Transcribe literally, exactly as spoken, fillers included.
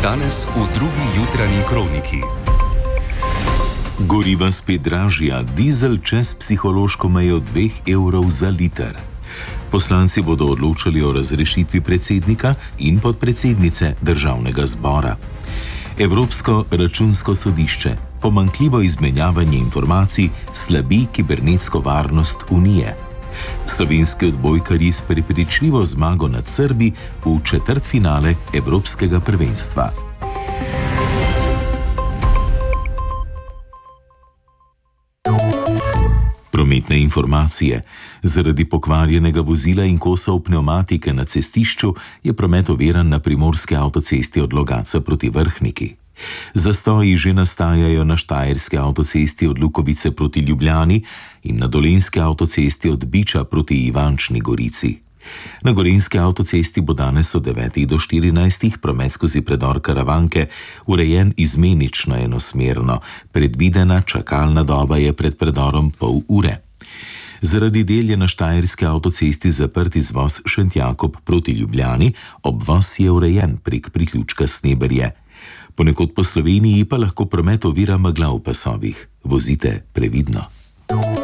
Danes v drugi jutranji kroniki. Goriva spet dražja, dizel čez psihološko mejo dveh evrov za liter. Poslanci bodo odločali o razrešitvi predsednika in podpredsednice državnega zbora. Evropsko računsko sodišče: pomanjkljivo izmenjavanje informacij slabi kibernetsko varnost Unije. Slovenski odbojkarji s prepričljivo zmago nad Srbi v četrtfinale Evropskega prvenstva. Prometne informacije. Zaradi pokvarjenega vozila in kosov pnevmatike na cestišču je promet oviran na primorski avtocesti od Logatca proti Vrhniki. Zastoji že nastajajo na štajerski avtocesti od Lukovice proti Ljubljani in na dolenjski avtocesti od Biča proti Ivančni Gorici. Na gorenjski avtocesti bo danes od devetih do štirinajstih promet skozi predor Karavanke urejen izmenično enosmerno, predvidena čakalna doba je pred predorom pol ure. Zaradi del je na štajerski avtocesti zaprt izvoz Šentjakob proti Ljubljani, obvoz je urejen prek priključka Sneberje. Ponekod po Sloveniji pa lahko promet ovira megla v pasovih. Vozite previdno.